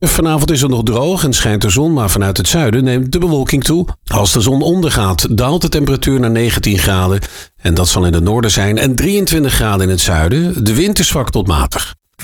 Vanavond is het nog droog en schijnt de zon, maar vanuit het zuiden neemt de bewolking toe. Als de zon ondergaat, daalt de temperatuur naar 19 graden. En dat zal in het noorden zijn en 23 graden in het zuiden. De wind is zwak tot matig.